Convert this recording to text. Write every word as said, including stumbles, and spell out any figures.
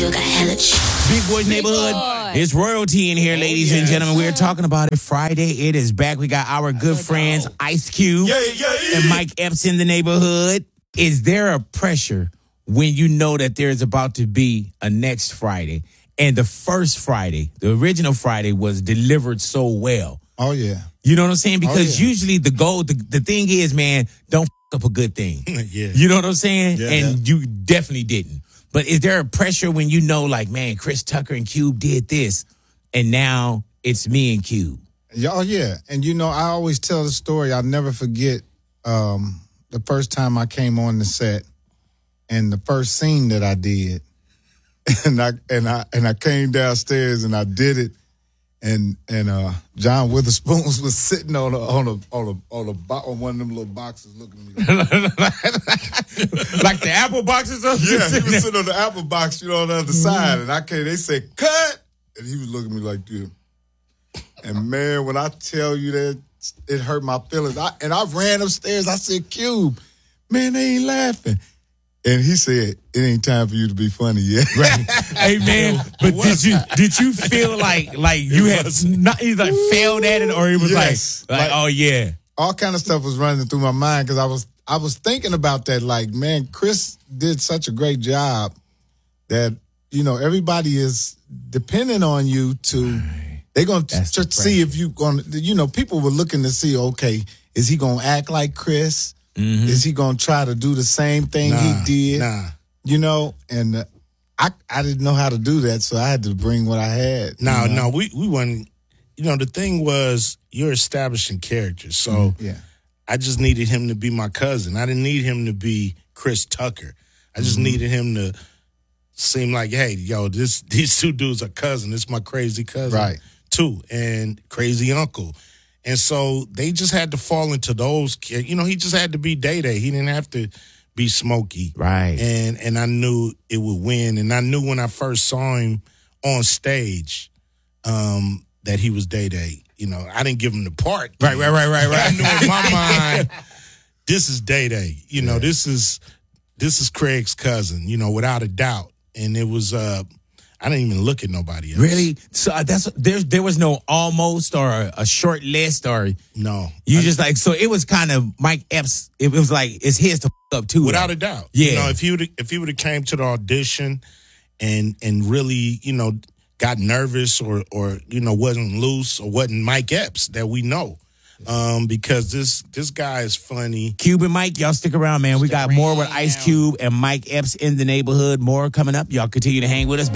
still got hella ch- Big Boy's Neighborhood. Boy. It's royalty in here, ladies yes. and gentlemen. We're talking about it. Friday, it is back. We got our good friends, Ice Cube Yeah, yeah, yeah. and Mike Epps in the neighborhood. Is there a pressure when you know that there's about to be a next Friday? And the first Friday, the original Friday, was delivered so well. Oh, yeah. You know what I'm saying? Because yeah. usually the goal, the, the thing is, man, don't f up a good thing. Yeah. You know what I'm saying? Yeah, and you definitely didn't. But is there a pressure when you know, like, man, Chris Tucker and Cube did this, and now it's me and Cube? Yeah, oh, yeah. And, you know, I always tell the story. I'll never forget um, the first time I came on the set and the first scene that I did. And I and I and I came downstairs and I did it. And and uh, John Witherspoon was sitting on a on a on a on a bo- on one of them little boxes looking at me. Like the Apple boxes up? Yeah, he was sitting on the apple box, you know, on the other side. And I came, they said, cut! And he was looking at me like this. And man, when I tell you that, it hurt my feelings. I, and I ran upstairs, I said, Cube, man, they ain't laughing. And he said, it ain't time for you to be funny yet. Right. Hey, man, but did you did you feel like like you had not either like failed at it, or it was Yes. like, like, Like- oh, yeah. All kind of stuff was running through my mind because I was I was thinking about that. Like, man, Chris did such a great job that, you know, everybody is depending on you to. They're going to That's the see if you going to, you know, people were looking to see, okay, is he going to act like Chris? Mm-hmm. Is he going to try to do the same thing Nah, he did? Nah. You know, and uh, I I didn't know how to do that, so I had to bring what I had. No, you know? no, we we wasn't. You know, the thing was you're establishing characters, so Yeah. I just needed him to be my cousin. I didn't need him to be Chris Tucker. I just Mm-hmm. needed him to seem like, hey, yo, this these two dudes are cousins. It's my crazy cousin, Right. too, and crazy uncle. And so they just had to fall into those. cha- You know, he just had to be Day Day. He didn't have to be Smokey. Right. And and I knew it would win. And I knew when I first saw him on stage um, that he was Day Day. You know, I didn't give him the part. Right, right, right, right, But I right. knew in my mind, this is Day Day. You know, this is this is Craig's cousin. You know, without a doubt. And it was. Uh, I didn't even look at nobody else. Really? So uh, that's there. There was no almost or a, a short list, or No. you I- just like, so it was kind of Mike Epps. It was like it's his to f up too. Without though. a doubt. Yeah. You know, if he would if he would have came to the audition and and really, you know, got nervous or or, you know, wasn't loose or wasn't Mike Epps that we know. Um, because this this guy is funny. Cube and Mike, y'all stick around, man. We got more with Ice Cube and Mike Epps in the neighborhood. More coming up. Y'all continue to hang with us.